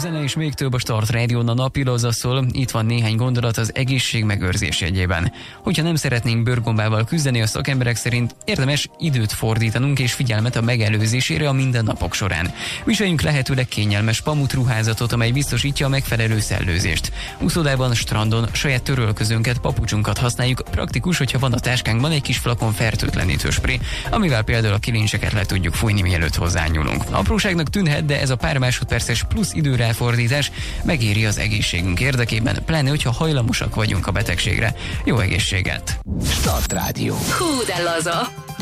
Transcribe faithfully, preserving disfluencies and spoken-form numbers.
zene és még több a Start Rádión a napilóza szól, itt van néhány gondolat az egészség megőrzés jegyében. Hogyha nem szeretnénk bőrgombával küzdeni, a szakemberek szerint érdemes időt fordítanunk és figyelmet a megelőzésére a mindennapok során. Viseljünk lehetőleg kényelmes pamutruházatot, amely biztosítja a megfelelő szellőzést. Úszodában, strandon saját törölközőnket, papucsunkat használjuk, praktikus, hogyha van a táskánkban egy kis flakon fertőtlenítő spré, amivel például a kilincseket le tudjuk fújni, mielőtt hozzányúlunk. Apróságnak tűnhet, de ez a pár másodperces plusz időráfordítás megéri az egészségünk érdekében, pláne hogyha hajlamosak vagyunk a betegségre. Jó egészséget! Start Rádió. Hú, de laza!